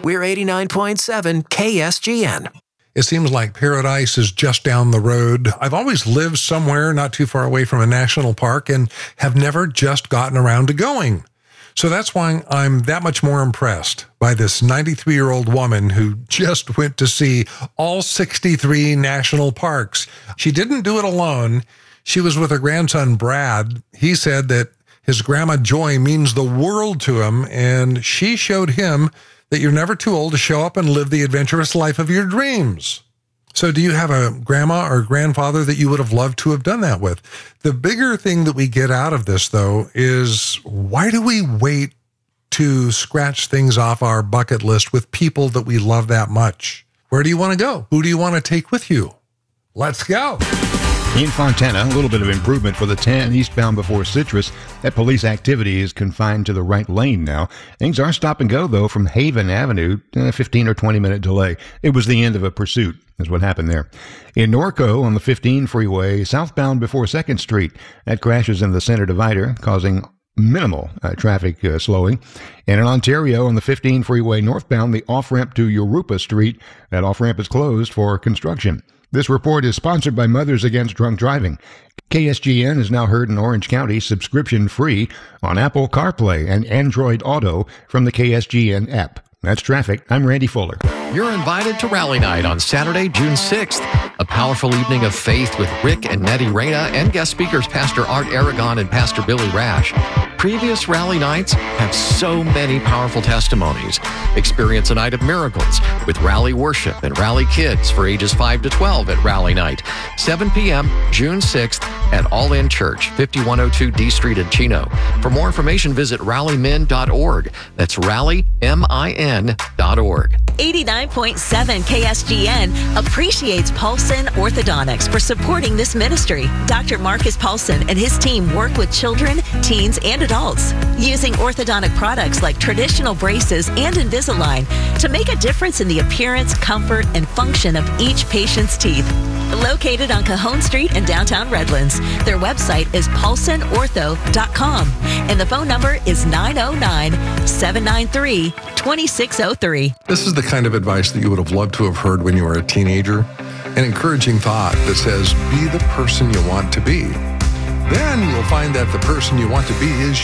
We're 89.7 KSGN. It seems like paradise is just down the road. I've always lived somewhere not too far away from a national park and have never just gotten around to going. So that's why I'm that much more impressed by this 93-year-old woman who just went to see all 63 national parks. She didn't do it alone. She was with her grandson, Brad. He said that his grandma Joy means the world to him, and she showed him that you're never too old to show up and live the adventurous life of your dreams. So do you have a grandma or grandfather that you would have loved to have done that with? The bigger thing that we get out of this, though, is why do we wait to scratch things off our bucket list with people that we love that much? Where do you want to go? Who do you want to take with you? Let's go. In Fontana, a little bit of improvement for the 10 eastbound before Citrus. That police activity is confined to the right lane now. Things are stop and go, though, from Haven Avenue, 15 or 20-minute delay. It was the end of a pursuit, is what happened there. In Norco, on the 15 freeway, southbound before 2nd Street, that crashes in the center divider, causing minimal traffic slowing. And in Ontario, on the 15 freeway northbound, the off-ramp to Yorupa Street, that off-ramp is closed for construction. This report is sponsored by Mothers Against Drunk Driving. KSGN is now heard in Orange County subscription-free on Apple CarPlay and Android Auto from the KSGN app. That's traffic. I'm Randy Fuller. You're invited to Rally Night on Saturday, June 6th. A powerful evening of faith with Rick and Nettie Reyna and guest speakers Pastor Art Aragon and Pastor Billy Rash. Previous Rally Nights have so many powerful testimonies. Experience a night of miracles with Rally Worship and Rally Kids for ages 5 to 12 at Rally Night. 7 p.m., June 6th at All In Church, 5102 D Street in Chino. For more information, visit rallymin.org. That's rallymin.org. 89.7 KSGN appreciates Paulson Orthodontics for supporting this ministry. Dr. Marcus Paulson and his team work with children, teens, and adults using orthodontic products like traditional braces and Invisalign to make a difference in the appearance, comfort, and function of each patient's teeth. Located on Cajon Street in downtown Redlands, their website is paulsonortho.com and the phone number is 909-793-2603. This is the kind of advice that you would have loved to have heard when you were a teenager. An encouraging thought that says, be the person you want to be. Then you'll find that the person you want to be is